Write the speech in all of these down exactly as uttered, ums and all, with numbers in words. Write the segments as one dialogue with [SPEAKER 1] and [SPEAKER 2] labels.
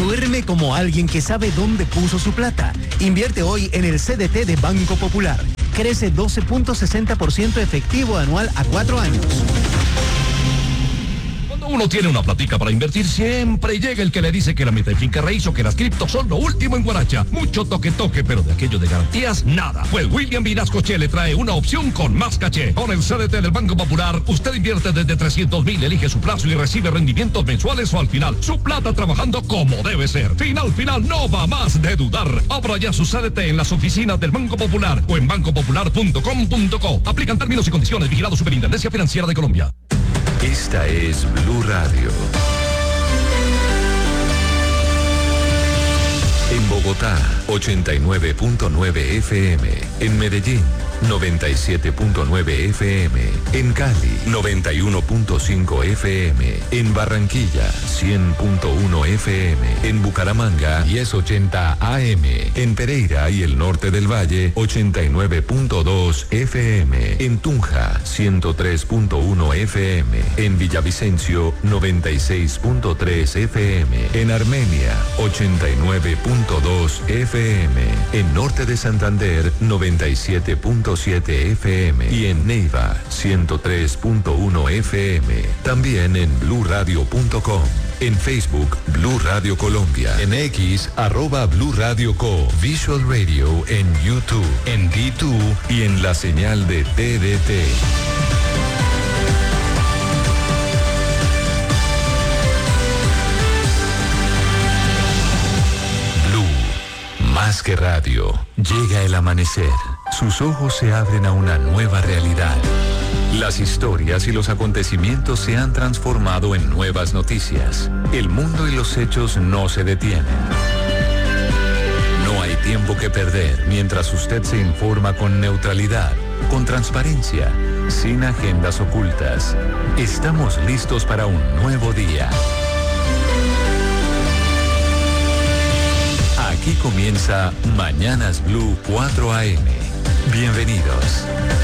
[SPEAKER 1] Duerme como alguien que sabe dónde puso su plata. Invierte hoy en el C D T de Banco Popular. Crece doce punto sesenta por ciento efectivo anual a cuatro años.
[SPEAKER 2] Uno tiene una platica para invertir, siempre llega el que le dice que la meta en finca raíz o que las criptos son lo último en guaracha. Mucho toque toque, pero de aquello de garantías, nada. Pues William Vinascoche le trae una opción con más caché. Con el C D T del Banco Popular, usted invierte desde trescientos mil, elige su plazo y recibe rendimientos mensuales o al final. Su plata trabajando como debe ser. Final, final, no va más de dudar. Abra ya su C D T en las oficinas del Banco Popular o en banco popular punto com punto co. Aplican términos y condiciones. Vigilado Superintendencia Financiera de Colombia.
[SPEAKER 3] Esta es Blue Radio. En Bogotá, ochenta y nueve punto nueve F M. En Medellín, noventa y siete punto nueve F M. En Cali, noventa y uno punto cinco F M. En Barranquilla, cien punto uno F M. En Bucaramanga, diez ochenta A M. En Pereira y el norte del Valle, ochenta y nueve punto dos F M. En Tunja, ciento tres punto uno F M. En Villavicencio, noventa y seis punto tres F M. En Armenia, ochenta y nueve punto dos F M. En Norte de Santander, noventa y siete punto siete F M. Y en Neiva, ciento tres punto uno F M. También en blue radio punto com. En Facebook, Blue Radio Colombia. En X, arroba Blue Radio Co. Visual Radio en YouTube, en D dos y en la señal de T D T. Más que radio, llega el amanecer. Sus ojos se abren a una nueva realidad. Las historias y los acontecimientos se han transformado en nuevas noticias. El mundo y los hechos no se detienen. No hay tiempo que perder mientras usted se informa con neutralidad, con transparencia, sin agendas ocultas. Estamos listos para un nuevo día. Aquí comienza Mañanas Blue cuatro A M. Bienvenidos.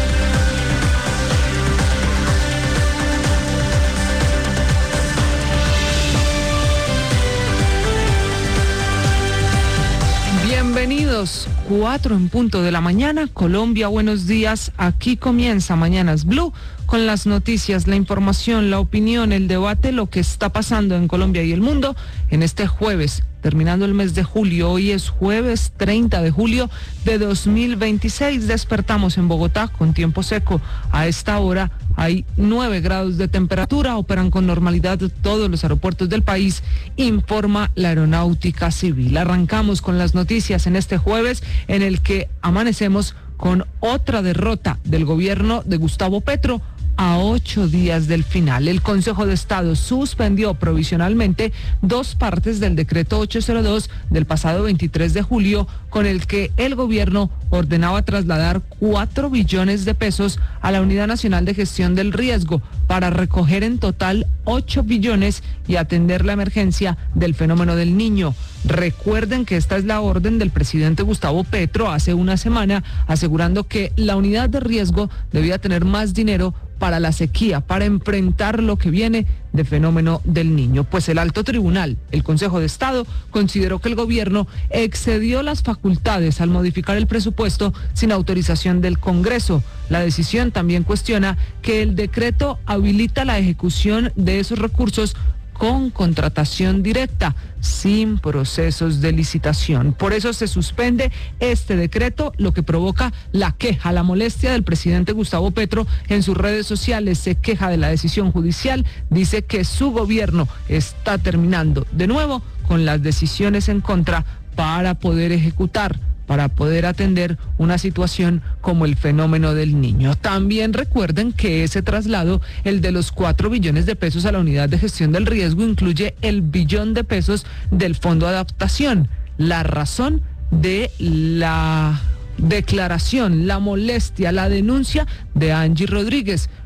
[SPEAKER 4] Bienvenidos, cuatro en punto de la mañana, Colombia, buenos días. Aquí comienza Mañanas Blue con las noticias, la información, la opinión, el debate, lo que está pasando en Colombia y el mundo en este jueves, terminando el mes de julio. Hoy es jueves treinta de julio de dos mil veintiséis. Despertamos en Bogotá con tiempo seco. A esta hora hay nueve grados de temperatura, operan con normalidad todos los aeropuertos del país, informa la Aeronáutica Civil. Arrancamos con las noticias en este jueves en el que amanecemos con otra derrota del gobierno de Gustavo Petro a ocho días del final. El Consejo de Estado suspendió provisionalmente dos partes del decreto ochocientos dos del pasado veintitrés de julio, con el que el gobierno ordenaba trasladar cuatro billones de pesos a la Unidad Nacional de Gestión del Riesgo para recoger en total ocho billones y atender la emergencia del fenómeno del Niño. Recuerden que esta es la orden del presidente Gustavo Petro hace una semana, asegurando que la unidad de riesgo debía tener más dinero para la sequía, para enfrentar lo que viene de fenómeno del Niño. Pues el alto tribunal, el Consejo de Estado, consideró que el gobierno excedió las facultades al modificar el presupuesto sin autorización del Congreso. La decisión también cuestiona que el decreto habilita la ejecución de esos recursos con contratación directa, sin procesos de licitación. Por eso se suspende este decreto, lo que provoca la queja, la molestia del presidente Gustavo Petro en sus redes sociales. Se queja de la decisión judicial, dice que su gobierno está terminando de nuevo con las decisiones en contra para poder ejecutar, para poder atender una situación como el fenómeno del Niño. También recuerden que ese traslado, el de los cuatro billones de pesos a la Unidad de Gestión del Riesgo, incluye el billón de pesos del Fondo de Adaptación. La razón de la declaración, la molestia, la denuncia de Angie Rodríguez,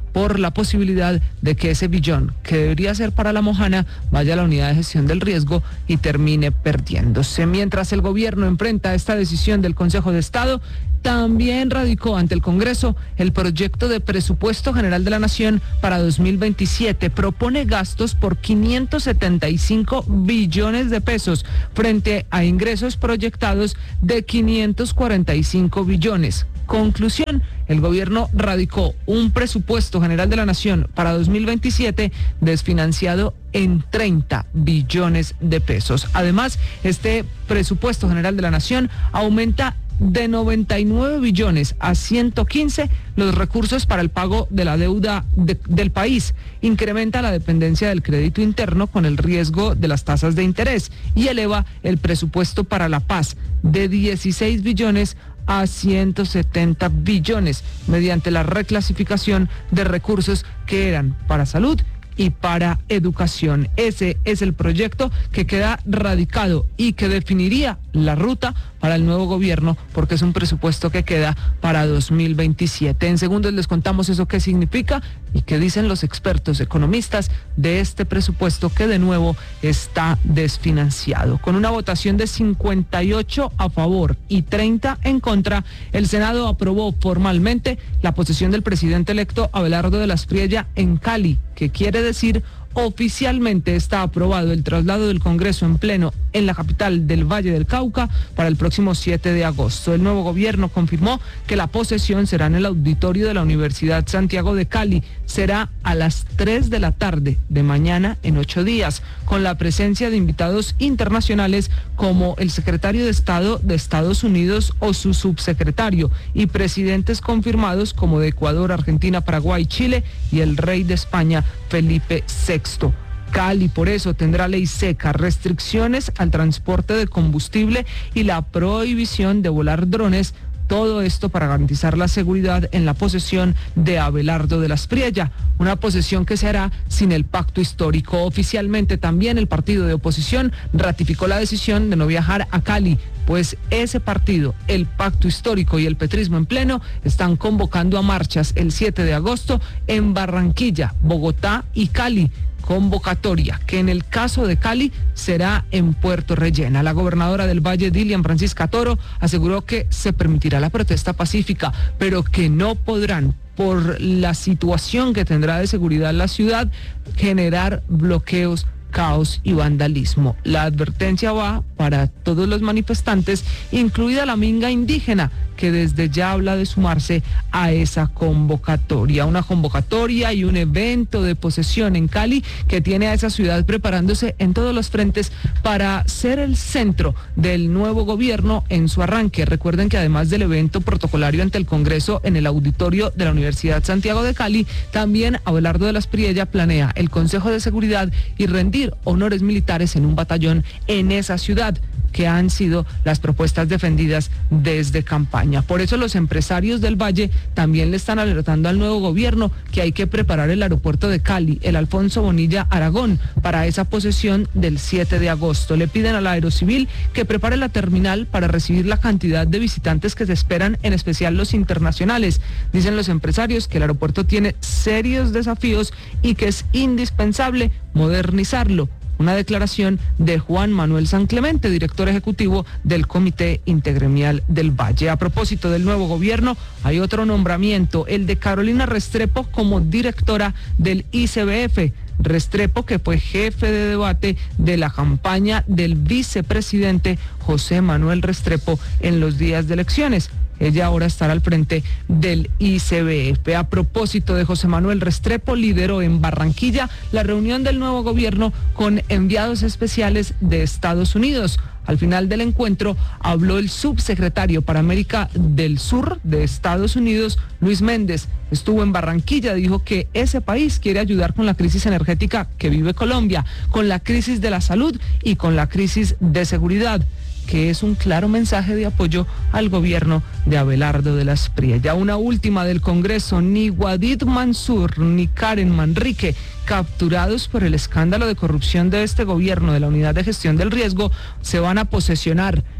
[SPEAKER 4] por la posibilidad de que ese billón que debería ser para la Mojana vaya a la unidad de gestión del riesgo y termine perdiéndose. Mientras el gobierno enfrenta esta decisión del Consejo de Estado, también radicó ante el Congreso el proyecto de presupuesto general de la Nación para dos mil veintisiete. Propone gastos por quinientos setenta y cinco billones de pesos frente a ingresos proyectados de quinientos cuarenta y cinco billones. Conclusión, el gobierno radicó un presupuesto general de la Nación para dos mil veintisiete desfinanciado en treinta billones de pesos. Además, este presupuesto general de la Nación aumenta de noventa y nueve billones a ciento quince los recursos para el pago de la deuda de, del país. Incrementa la dependencia del crédito interno con el riesgo de las tasas de interés y eleva el presupuesto para la paz de dieciséis billones a ciento setenta billones mediante la reclasificación de recursos que eran para salud y para educación. Ese es el proyecto que queda radicado y que definiría la ruta para el nuevo gobierno, porque es un presupuesto que queda para dos mil veintisiete. En segundos les contamos eso qué significa y qué dicen los expertos economistas de este presupuesto que de nuevo está desfinanciado. Con una votación de cincuenta y ocho a favor y treinta en contra, el Senado aprobó formalmente la posesión del presidente electo Abelardo de la Espriella en Cali, que quiere decir oficialmente está aprobado el traslado del Congreso en pleno en la capital del Valle del Cauca para el próximo siete de agosto. El nuevo gobierno confirmó que la posesión será en el auditorio de la Universidad Santiago de Cali. Será a las tres de la tarde de mañana en ocho días, con la presencia de invitados internacionales como el secretario de Estado de Estados Unidos o su subsecretario y presidentes confirmados como de Ecuador, Argentina, Paraguay, Chile y el rey de España, Felipe sexto. Cali, por eso, tendrá ley seca, restricciones al transporte de combustible y la prohibición de volar drones. Todo esto para garantizar la seguridad en la posesión de Abelardo de la Espriella, una posesión que se hará sin el pacto histórico. Oficialmente también el partido de oposición ratificó la decisión de no viajar a Cali, pues ese partido, el pacto histórico y el petrismo en pleno, están convocando a marchas el siete de agosto en Barranquilla, Bogotá y Cali. Convocatoria que en el caso de Cali será en Puerto Rellena. La gobernadora del Valle, Dilian Francisca Toro, aseguró que se permitirá la protesta pacífica, pero que no podrán, por la situación que tendrá de seguridad la ciudad, generar bloqueos, caos y vandalismo. La advertencia va para todos los manifestantes, incluida la minga indígena, que desde ya habla de sumarse a esa convocatoria. Una convocatoria y un evento de posesión en Cali que tiene a esa ciudad preparándose en todos los frentes para ser el centro del nuevo gobierno en su arranque. Recuerden que además del evento protocolario ante el Congreso en el auditorio de la Universidad Santiago de Cali, también Abelardo de la Espriella planea el Consejo de Seguridad y rendir honores militares en un batallón en esa ciudad, que han sido las propuestas defendidas desde campaña. Por eso los empresarios del Valle también le están alertando al nuevo gobierno que hay que preparar el aeropuerto de Cali, el Alfonso Bonilla Aragón, para esa posesión del siete de agosto. Le piden al Aerocivil que prepare la terminal para recibir la cantidad de visitantes que se esperan, en especial los internacionales. Dicen los empresarios que el aeropuerto tiene serios desafíos y que es indispensable modernizarlo. Una declaración de Juan Manuel San Clemente, director ejecutivo del Comité Intergremial del Valle. A propósito del nuevo gobierno, hay otro nombramiento, el de Carolina Restrepo como directora del I C B F. Restrepo, que fue jefe de debate de la campaña del vicepresidente José Manuel Restrepo en los días de elecciones. Ella ahora estará al frente del I C B F. A propósito de José Manuel Restrepo, lideró en Barranquilla la reunión del nuevo gobierno con enviados especiales de Estados Unidos. Al final del encuentro habló el subsecretario para América del Sur de Estados Unidos, Luis Méndez. Estuvo en Barranquilla, dijo que ese país quiere ayudar con la crisis energética que vive Colombia, con la crisis de la salud y con la crisis de seguridad, que es un claro mensaje de apoyo al gobierno de Abelardo de la Espriella. Una última del Congreso, ni Guadid Mansur ni Karen Manrique, capturados por el escándalo de corrupción de este gobierno de la Unidad de Gestión del Riesgo, se van a posesionar.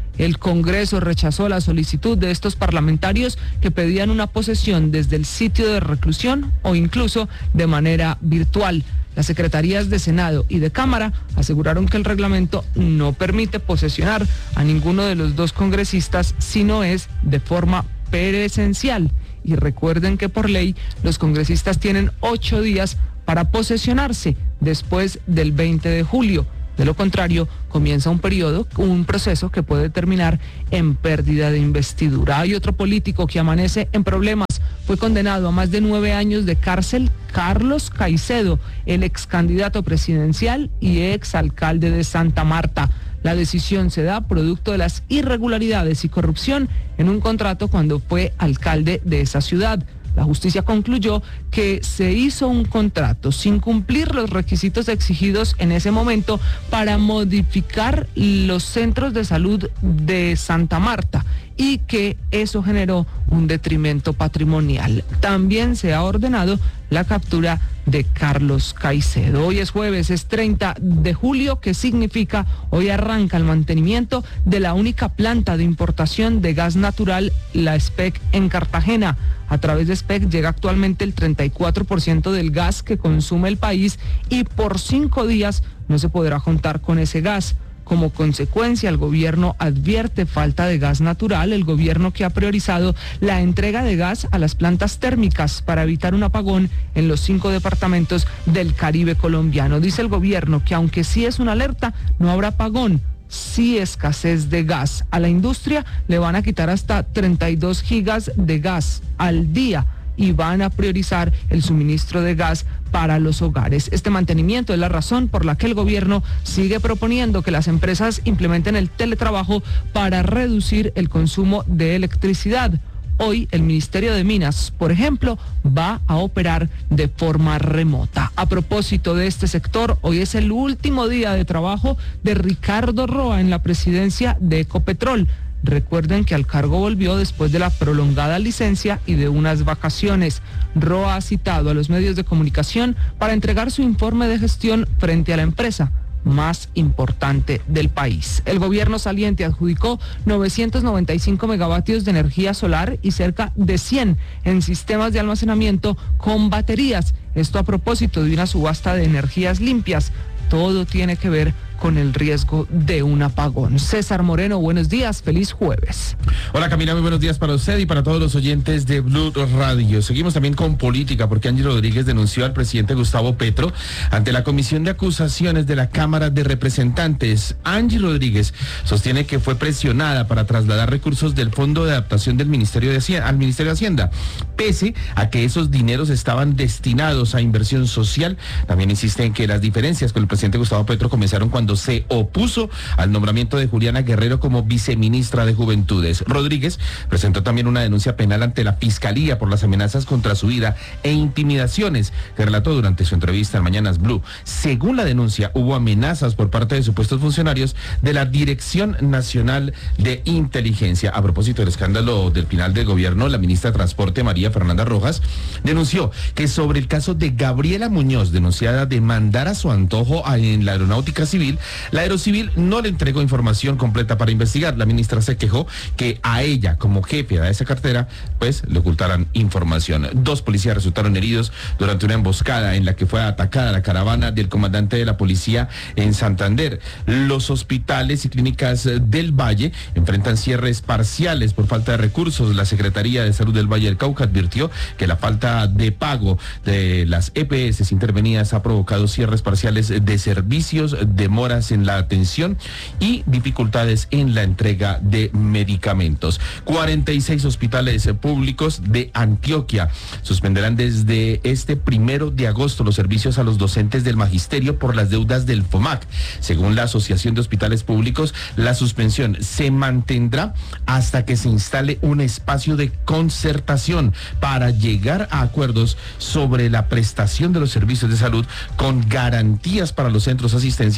[SPEAKER 4] El Congreso rechazó la solicitud de estos parlamentarios que pedían una posesión desde el sitio de reclusión o incluso de manera virtual. Las secretarías de Senado y de Cámara aseguraron que el reglamento no permite posesionar a ninguno de los dos congresistas si no es de forma presencial. Y recuerden que por ley los congresistas tienen ocho días para posesionarse después del veinte de julio. De lo contrario, comienza un periodo, un proceso que puede terminar en pérdida de investidura. Hay otro político que amanece en problemas. Fue condenado a más de nueve años de cárcel Carlos Caicedo, el ex candidato presidencial y ex alcalde de Santa Marta. La decisión se da producto de las irregularidades y corrupción en un contrato cuando fue alcalde de esa ciudad. La justicia concluyó que se hizo un contrato sin cumplir los requisitos exigidos en ese momento para modificar los centros de salud de Santa Marta y que eso generó un detrimento patrimonial. También se ha ordenado la captura de Carlos Caicedo. Hoy es jueves, es treinta de julio, que significa hoy arranca el mantenimiento de la única planta de importación de gas natural, la S P E C en Cartagena. A través de S P E C llega actualmente el treinta y cuatro por ciento del gas que consume el país y por cinco días no se podrá contar con ese gas. Como consecuencia, el gobierno advierte falta de gas natural, el gobierno que ha priorizado la entrega de gas a las plantas térmicas para evitar un apagón en los cinco departamentos del Caribe colombiano. Dice el gobierno que aunque sí es una alerta, no habrá apagón, sí escasez de gas. A la industria le van a quitar hasta treinta y dos gigas de gas al día y van a priorizar el suministro de gas para los hogares. Este mantenimiento es la razón por la que el gobierno sigue proponiendo que las empresas implementen el teletrabajo para reducir el consumo de electricidad. Hoy el Ministerio de Minas, por ejemplo, va a operar de forma remota. A propósito de este sector, hoy es el último día de trabajo de Ricardo Roa en la presidencia de Ecopetrol. Recuerden que al cargo volvió después de la prolongada licencia y de unas vacaciones. Roa ha citado a los medios de comunicación para entregar su informe de gestión frente a la empresa más importante del país. El gobierno saliente adjudicó novecientos noventa y cinco megavatios de energía solar y cerca de cien en sistemas de almacenamiento con baterías. Esto a propósito de una subasta de energías limpias. Todo tiene que ver con el riesgo de un apagón. César Moreno, buenos días, feliz jueves.
[SPEAKER 5] Hola Camila, muy buenos días para usted y para todos los oyentes de Blue Radio. Seguimos también con política porque Angie Rodríguez denunció al presidente Gustavo Petro ante la Comisión de Acusaciones de la Cámara de Representantes. Angie Rodríguez sostiene que fue presionada para trasladar recursos del Fondo de Adaptación del Ministerio de Hacienda al Ministerio de Hacienda, pese a que esos dineros estaban destinados a inversión social. También insiste en que las diferencias con el presidente Gustavo Petro comenzaron cuando se opuso al nombramiento de Juliana Guerrero como viceministra de Juventudes. Rodríguez presentó también una denuncia penal ante la Fiscalía por las amenazas contra su vida e intimidaciones que relató durante su entrevista en Mañanas Blue. Según la denuncia, hubo amenazas por parte de supuestos funcionarios de la Dirección Nacional de Inteligencia. A propósito del escándalo del final del gobierno, la ministra de Transporte, María Fernanda Rojas, denunció que sobre el caso de Gabriela Muñoz, denunciada de mandar a su antojo en la aeronáutica civil, la Aerocivil no le entregó información completa para investigar. La ministra se quejó que a ella, como jefe de esa cartera, pues le ocultaran información. Dos policías resultaron heridos durante una emboscada en la que fue atacada la caravana del comandante de la policía en Santander. Los hospitales y clínicas del Valle enfrentan cierres parciales por falta de recursos. La Secretaría de Salud del Valle del Cauca advirtió que la falta de pago de las E P S intervenidas ha provocado cierres parciales de servicios, demoras en la atención y dificultades en la entrega de medicamentos. cuarenta y seis hospitales públicos de Antioquia suspenderán desde este primero de agosto los servicios a los docentes del magisterio por las deudas del FOMAC. Según la Asociación de Hospitales Públicos, la suspensión se mantendrá hasta que se instale un espacio de concertación para llegar a acuerdos sobre la prestación de los servicios de salud con garantías para los centros asistenciales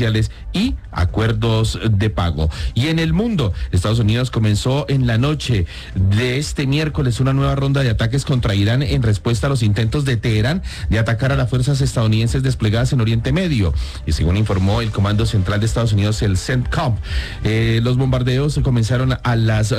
[SPEAKER 5] y acuerdos de pago. Y en el mundo, Estados Unidos comenzó en la noche de este miércoles una nueva ronda de ataques contra Irán en respuesta a los intentos de Teherán de atacar a las fuerzas estadounidenses desplegadas en Oriente Medio. Y según informó el Comando Central de Estados Unidos, el CENTCOM, eh, los bombardeos comenzaron a las,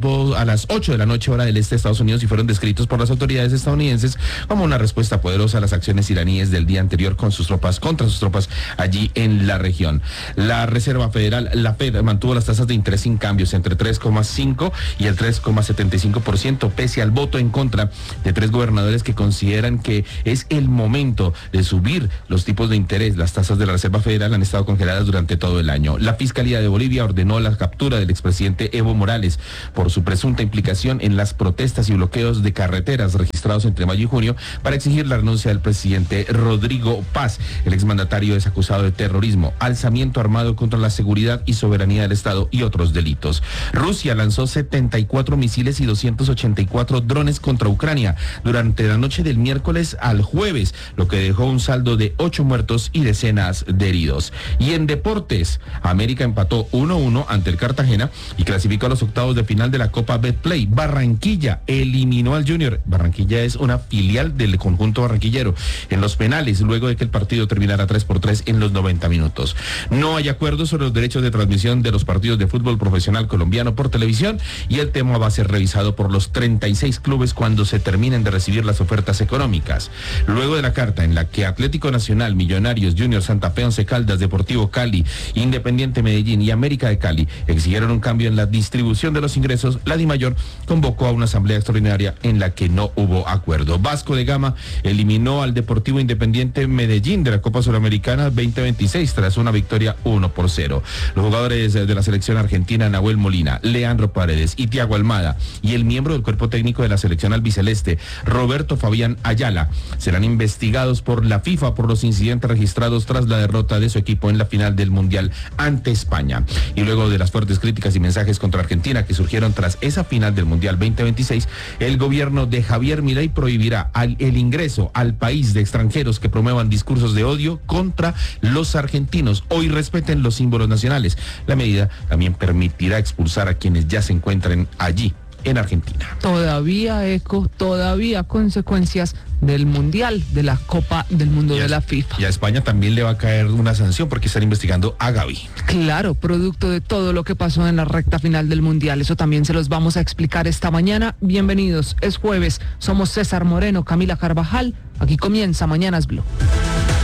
[SPEAKER 5] a las ocho de la noche hora del este de Estados Unidos y fueron descritos por las autoridades estadounidenses como una respuesta poderosa a las acciones iraníes del día anterior con sus tropas, contra sus tropas allí en la región. La Reserva Federal, la Fed, mantuvo las tasas de interés sin cambios entre tres coma cinco y el tres coma setenta y cinco por ciento, pese al voto en contra de tres gobernadores que consideran que es el momento de subir los tipos de interés. Las tasas de la Reserva Federal han estado congeladas durante todo el año. La Fiscalía de Bolivia ordenó la captura del expresidente Evo Morales por su presunta implicación en las protestas y bloqueos de carreteras registrados entre mayo y junio para exigir la renuncia del presidente Rodrigo Paz. El exmandatario es acusado de terrorismo, alzamiento armado contra la seguridad y soberanía del Estado y otros delitos. Rusia lanzó setenta y cuatro misiles y doscientos ochenta y cuatro drones contra Ucrania durante la noche del miércoles al jueves, lo que dejó un saldo de ocho muertos y decenas de heridos. Y en deportes, América empató uno uno ante el Cartagena y clasificó a los octavos de final de la Copa Betplay. Barranquilla eliminó al Junior. Barranquilla es una filial del conjunto barranquillero en los penales, luego de que el partido terminara tres por tres en los noventa minutos. No hay acuerdo sobre los derechos de transmisión de los partidos de fútbol profesional colombiano por televisión y el tema va a ser revisado por los treinta y seis clubes cuando se terminen de recibir las ofertas económicas. Luego de la carta en la que Atlético Nacional, Millonarios, Junior Santa Fe, Once Caldas, Deportivo Cali, Independiente Medellín y América de Cali exigieron un cambio en la distribución de los ingresos, la DIMAYOR convocó a una asamblea extraordinaria en la que no hubo acuerdo. Vasco de Gama eliminó al Deportivo Independiente Medellín de la Copa Suramericana veinte veintiséis tras una victoria uno por cero. Los jugadores de la selección argentina, Nahuel Molina, Leandro Paredes y Thiago Almada, y el miembro del cuerpo técnico de la selección albiceleste, Roberto Fabián Ayala, serán investigados por la FIFA por los incidentes registrados tras la derrota de su equipo en la final del Mundial ante España. Y luego de las fuertes críticas y mensajes contra Argentina que surgieron tras esa final del Mundial veinte veintiséis, el gobierno de Javier Milei prohibirá al, el ingreso al país de extranjeros que promuevan discursos de odio contra los argentinos o irrespeten los símbolos nacionales. La medida también permitirá expulsar a quienes ya se encuentren allí en Argentina.
[SPEAKER 4] Todavía, Eco, todavía consecuencias del Mundial, de la Copa del Mundo de la FIFA.
[SPEAKER 5] Y a España también le va a caer una sanción porque están investigando a Gavi.
[SPEAKER 4] Claro, producto de todo lo que pasó en la recta final del Mundial. Eso también se los vamos a explicar esta mañana. Bienvenidos, es jueves. Somos César Moreno, Camila Carvajal. Aquí comienza Mañanas Blue.